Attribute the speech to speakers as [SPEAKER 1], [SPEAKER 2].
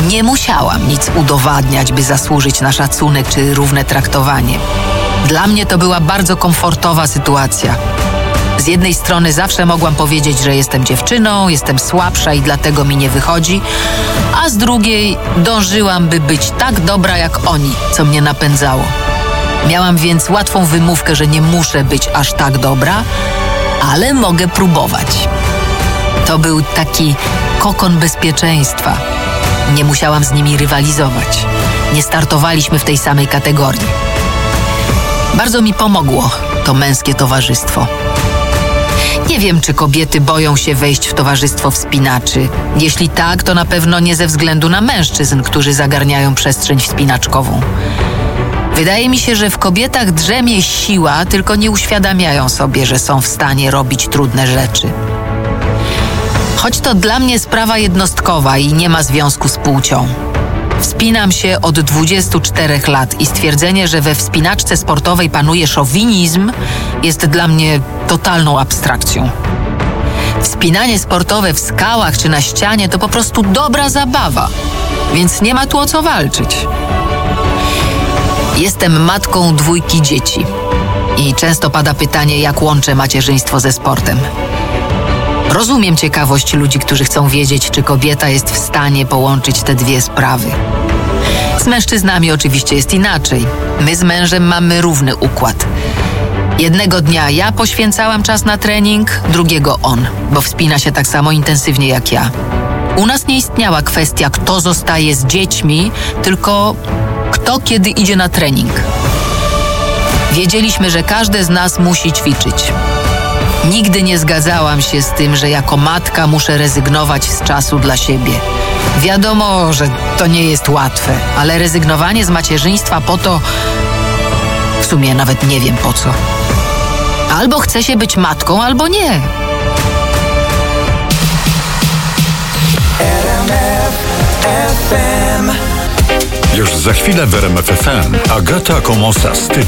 [SPEAKER 1] Nie musiałam nic udowadniać, by zasłużyć na szacunek czy równe traktowanie. Dla mnie to była bardzo komfortowa sytuacja. Z jednej strony zawsze mogłam powiedzieć, że jestem dziewczyną, jestem słabsza i dlatego mi nie wychodzi, a z drugiej dążyłam, by być tak dobra jak oni, co mnie napędzało. Miałam więc łatwą wymówkę, że nie muszę być aż tak dobra, ale mogę próbować. To był taki kokon bezpieczeństwa. Nie musiałam z nimi rywalizować. Nie startowaliśmy w tej samej kategorii. Bardzo mi pomogło to męskie towarzystwo. Nie wiem, czy kobiety boją się wejść w towarzystwo wspinaczy. Jeśli tak, to na pewno nie ze względu na mężczyzn, którzy zagarniają przestrzeń wspinaczkową. Wydaje mi się, że w kobietach drzemie siła, tylko nie uświadamiają sobie, że są w stanie robić trudne rzeczy. Choć to dla mnie sprawa jednostkowa i nie ma związku z płcią. Wspinam się od 24 lat i stwierdzenie, że we wspinaczce sportowej panuje szowinizm, jest dla mnie totalną abstrakcją. Wspinanie sportowe w skałach czy na ścianie to po prostu dobra zabawa, więc nie ma tu o co walczyć. Jestem matką 2 dzieci i często pada pytanie, jak łączę macierzyństwo ze sportem. Rozumiem ciekawość ludzi, którzy chcą wiedzieć, czy kobieta jest w stanie połączyć te 2 sprawy. Z mężczyznami oczywiście jest inaczej. My z mężem mamy równy układ. Jednego dnia ja poświęcałam czas na trening, drugiego on, bo wspina się tak samo intensywnie jak ja. U nas nie istniała kwestia, kto zostaje z dziećmi, tylko kto kiedy idzie na trening. Wiedzieliśmy, że każdy z nas musi ćwiczyć. Nigdy nie zgadzałam się z tym, że jako matka muszę rezygnować z czasu dla siebie. Wiadomo, że to nie jest łatwe, ale rezygnowanie z macierzyństwa po to... W sumie nawet nie wiem po co. Albo chce się być matką, albo nie.
[SPEAKER 2] RMF FM.
[SPEAKER 3] Już za chwilę w RMF FM Agata Komosa.